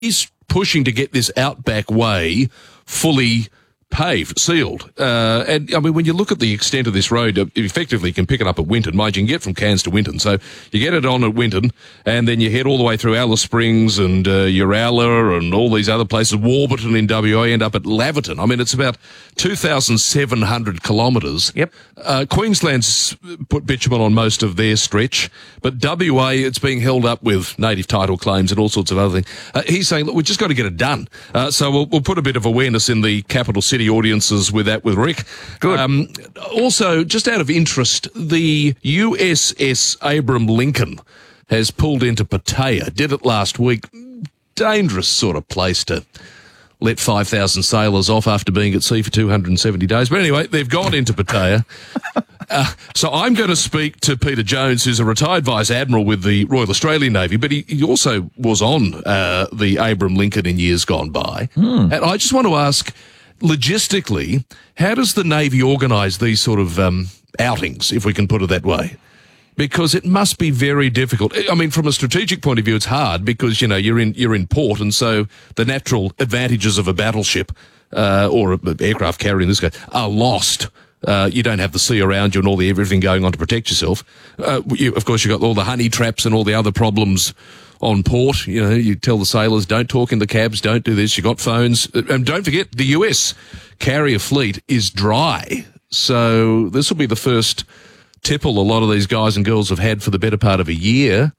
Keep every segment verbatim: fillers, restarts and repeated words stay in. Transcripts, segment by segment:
he's pushing to get this Outback Way fully paved, sealed. Uh, and, I mean, when you look at the extent of this road, uh, effectively you can pick it up at Winton. Mind you, you can get from Cairns to Winton. So you get it on at Winton, and then you head all the way through Alice Springs and uh, Uralla and all these other places. Warburton in W A, end up at Laverton. I mean, it's about two thousand seven hundred kilometres. Yep. Uh, Queensland's put bitumen on most of their stretch, but W A, it's being held up with native title claims and all sorts of other things. Uh, he's saying, look, we've just got to get it done. Uh, so we'll, we'll put a bit of awareness in the capital city audiences with that with Rick. Good. Um, also, just out of interest, the U S S Abraham Lincoln has pulled into Pattaya. Did it last week. Dangerous sort of place to let five thousand sailors off after being at sea for two hundred seventy days. But anyway, they've gone into Pattaya. Uh, so I'm going to speak to Peter Jones, who's a retired Vice Admiral with the Royal Australian Navy, but he, he also was on uh, the Abraham Lincoln in years gone by. Hmm. And I just want to ask, logistically, how does the Navy organise these sort of um, outings, if we can put it that way? Because it must be very difficult. I mean, from a strategic point of view, it's hard because, you know, you're in you're in port, and so the natural advantages of a battleship uh, or an aircraft carrier in this case are lost. Uh, you don't have the sea around you and all the everything going on to protect yourself. Uh, you, of course, you've got all the honey traps and all the other problems on port. You know, you tell the sailors, don't talk in the cabs, don't do this. You got phones. And don't forget, the U S carrier fleet is dry. So this will be the first tipple a lot of these guys and girls have had for the better part of a year.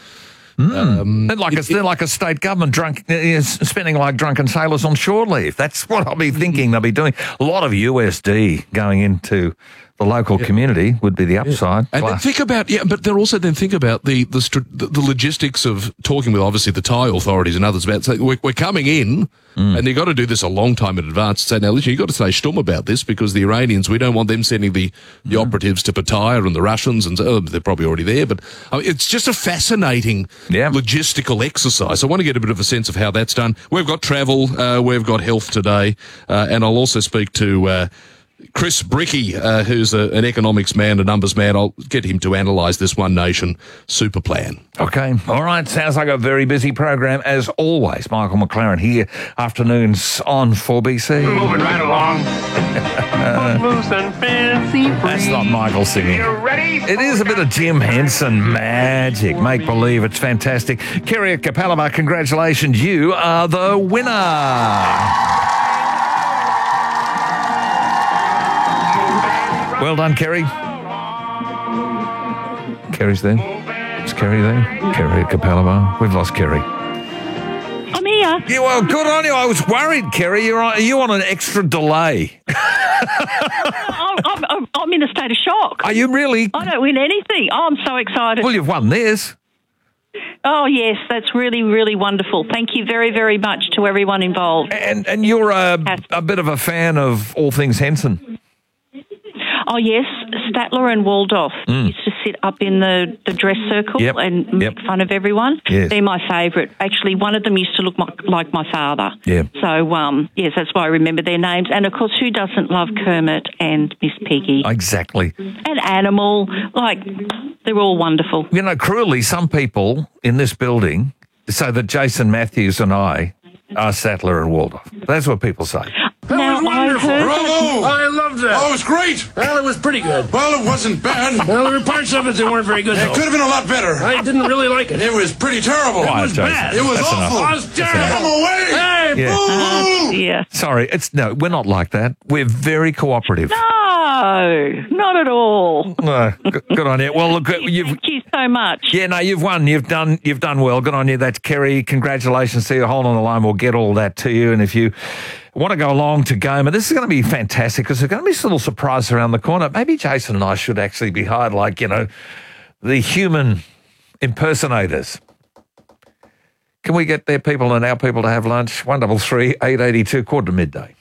Mm. Um, they're, like a, it, they're like a state government drunk, uh, spending like drunken sailors on shore leave. That's what I'll be thinking they'll be doing. A lot of U S D going into the local yeah. community would be the upside. Yeah. And then think about, yeah, but they're also then think about the, the the logistics of talking with obviously the Thai authorities and others about saying, we're, we're coming in mm. and you've got to do this a long time in advance to say, now listen, you've got to stay stum about this because the Iranians, we don't want them sending the, the mm. operatives to Pattaya and the Russians, and oh, they're probably already there. But I mean, it's just a fascinating yeah. logistical exercise. I want to get a bit of a sense of how that's done. We've got travel, uh, we've got health today, uh, and I'll also speak to uh, Chris Bricky, uh, who's a, an economics man, a numbers man. I'll get him to analyse this One Nation super plan. Okay. All right. Sounds like a very busy program as always. Michael McLaren here, afternoons on four B C. Moving right along. Loose and fancy free. That's not Michael singing. You ready? It is a bit of Jim Henson magic. Make believe. It's fantastic. Kerry Kapalama, congratulations. You are the winner. Well done, Kerry. Kerry's there. Is Kerry there? Kerry at Kapalama. We've lost Kerry. I'm here. Yeah, well, good on you. I was worried, Kerry. You're on, are you on an extra delay? I'm, I'm, I'm in a state of shock. Are you really? I don't win anything. Oh, I'm so excited. Well, you've won this. Oh, yes, that's really, really wonderful. Thank you very, very much to everyone involved. And and you're a, a bit of a fan of all things Henson. Oh, yes, Statler and Waldorf mm. used to sit up in the, the dress circle yep. and make yep. fun of everyone. Yes. They're my favourite. Actually, one of them used to look my, like my father. Yeah. So, um, yes, that's why I remember their names. And, of course, who doesn't love Kermit and Miss Piggy? Exactly. And Animal. Like, they're all wonderful. You know, cruelly, some people in this building say that Jason Matthews and I are Statler and Waldorf. That's what people say. That now, was wonderful. Bravo! I loved that. Oh, it was great. Well, it was pretty good. Well, it wasn't bad. Well, there were parts of it that weren't very good, It though. could have been a lot better. I didn't really like it. It was pretty terrible. It Quiet, was Jason. bad. It was That's awful. enough. It was terrible. Come away. Hey, Yeah. Oh, dear. Sorry, it's no, we're not like that. We're very cooperative. No, not at all. No, good, good on you. Well, look, you've Thank you so much. yeah, no, you've won. You've done. You've done well. Good on you. That's Kerry. Congratulations to you. Hold on the line. We'll get all that to you. And if you want to go along to Goma, this is going to be fantastic because there's going to be some little surprises around the corner. Maybe Jason and I should actually be hired, like you know, the human impersonators. Can we get their people and our people to have lunch? One double three eight eighty two quarter to midday.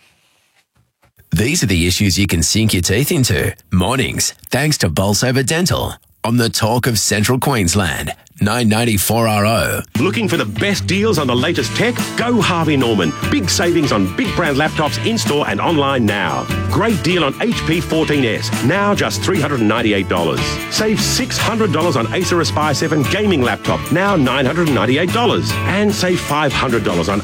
These are the issues you can sink your teeth into. Mornings, thanks to Bolsover Dental. on the talk of Central Queensland. nine ninety-four R O. Looking for the best deals on the latest tech? Go Harvey Norman. Big savings on big brand laptops in-store and online now. Great deal on H P fourteen S, now just three hundred ninety-eight dollars. Save six hundred dollars on Acer Aspire seven gaming laptop, now nine hundred ninety-eight dollars. And save five hundred dollars on